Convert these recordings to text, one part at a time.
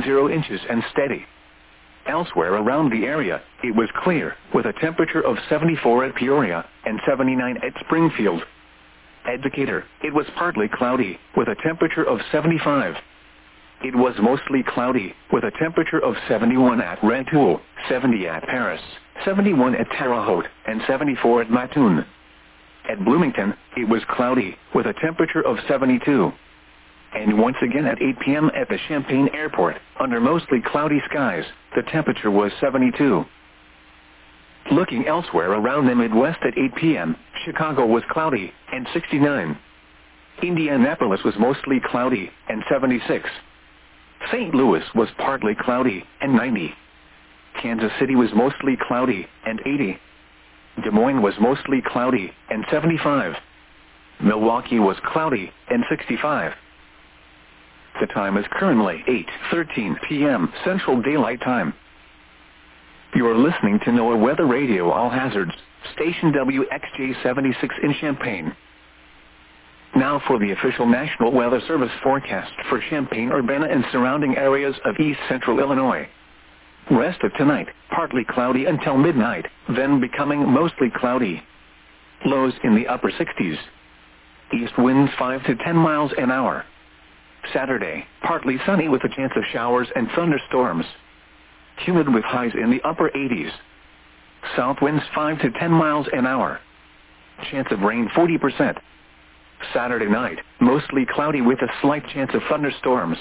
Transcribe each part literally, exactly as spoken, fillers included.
zero inches and steady. Elsewhere around the area, it was clear, with a temperature of seventy-four at Peoria and seventy-nine at Springfield. At Decatur, it was partly cloudy, with a temperature of seventy-five. It was mostly cloudy, with a temperature of seventy-one at Rantoul, seventy at Paris, seventy-one at Terre Haute, and seventy-four at Mattoon. At Bloomington, it was cloudy, with a temperature of seventy-two. And once again at eight p m at the Champaign Airport, under mostly cloudy skies, the temperature was seventy-two. Looking elsewhere around the Midwest at eight p m, Chicago was cloudy, and sixty-nine. Indianapolis was mostly cloudy, and seventy-six. Saint Louis was partly cloudy, and ninety. Kansas City was mostly cloudy, and eighty. Des Moines was mostly cloudy, and seventy-five. Milwaukee was cloudy, and sixty-five. The time is currently eight thirteen p m Central Daylight Time. You are listening to NOAA Weather Radio All Hazards, station W X J seventy-six in Champaign. Now for the official National Weather Service forecast for Champaign-Urbana and surrounding areas of east central Illinois. Rest of tonight, partly cloudy until midnight, then becoming mostly cloudy. Lows in the upper sixties. East winds five to ten miles an hour. Saturday, partly sunny with a chance of showers and thunderstorms. Humid with highs in the upper eighties. South winds five to ten miles an hour. Chance of rain forty percent. Saturday night, mostly cloudy with a slight chance of thunderstorms.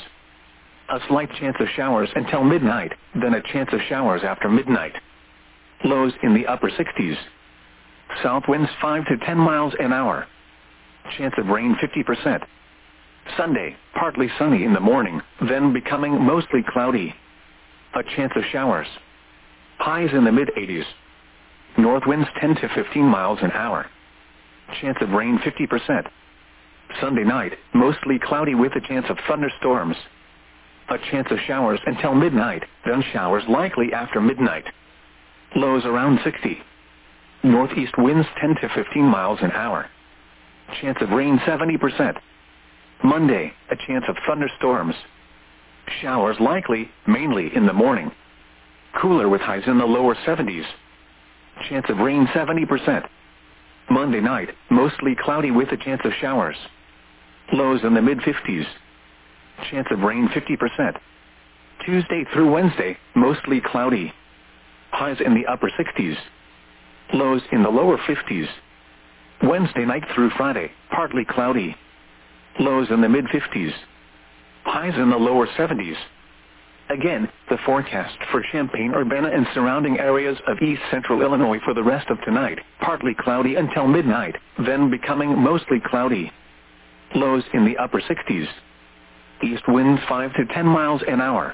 A slight chance of showers until midnight, then a chance of showers after midnight. Lows in the upper sixties. South winds five to ten miles an hour. Chance of rain fifty percent. Sunday, partly sunny in the morning, then becoming mostly cloudy. A chance of showers. Highs in the mid eighties. North winds ten to fifteen miles an hour. Chance of rain fifty percent. Sunday night, mostly cloudy with a chance of thunderstorms. A chance of showers until midnight, then showers likely after midnight. Lows around sixty. Northeast winds ten to fifteen miles an hour. Chance of rain seventy percent. Monday, a chance of thunderstorms. Showers likely, mainly in the morning. Cooler with highs in the lower seventies. Chance of rain seventy percent. Monday night, mostly cloudy with a chance of showers. Lows in the mid fifties. Chance of rain fifty percent. Tuesday through Wednesday, mostly cloudy. Highs in the upper sixties. Lows in the lower fifties. Wednesday night through Friday, partly cloudy. Lows in the mid fifties. Highs in the lower seventies. Again, the forecast for Champaign-Urbana and surrounding areas of east central Illinois for the rest of tonight, partly cloudy until midnight, then becoming mostly cloudy. Lows in the upper sixties. East winds five to ten miles an hour.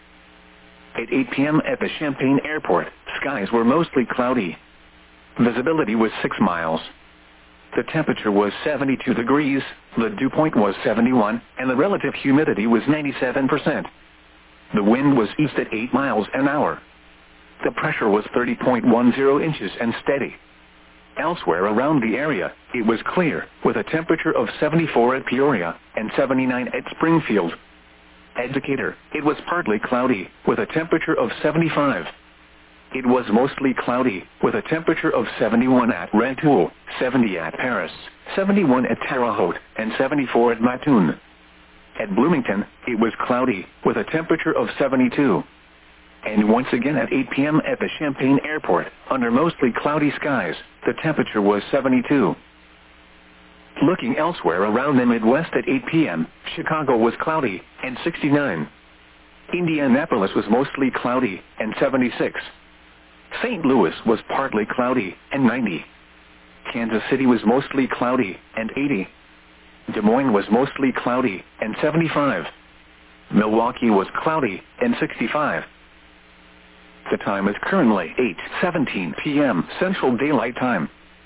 At eight p m at the Champaign Airport, skies were mostly cloudy. Visibility was six miles. The temperature was seventy-two degrees, the dew point was seventy-one, and the relative humidity was ninety-seven percent. The wind was east at eight miles an hour. The pressure was thirty point one zero inches and steady. Elsewhere around the area, it was clear, with a temperature of seventy-four at Peoria and seventy-nine at Springfield. At Decatur, it was partly cloudy, with a temperature of seventy-five. It was mostly cloudy, with a temperature of seventy-one at Rantoul, seventy at Paris, seventy-one at Terre Haute, and seventy-four at Mattoon. At Bloomington, it was cloudy, with a temperature of seventy-two. And once again at eight p m at the Champaign Airport, under mostly cloudy skies, the temperature was seventy-two. Looking elsewhere around the Midwest at eight p m, Chicago was cloudy, and sixty-nine. Indianapolis was mostly cloudy, and seventy-six. Saint Louis was partly cloudy, and ninety. Kansas City was mostly cloudy, and eighty. Des Moines was mostly cloudy, and seventy-five. Milwaukee was cloudy, and sixty-five. The time is currently eight seventeen p m Central Daylight Time.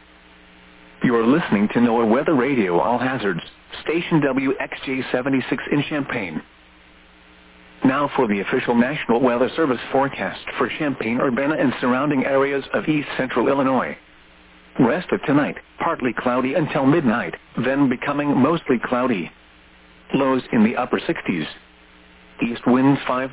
You are listening to NOAA Weather Radio All Hazards, station W X J seventy-six in Champaign. Now for the official National Weather Service forecast for Champaign-Urbana and surrounding areas of east central Illinois. Rest of tonight, partly cloudy until midnight, then becoming mostly cloudy. Lows in the upper sixties. East winds five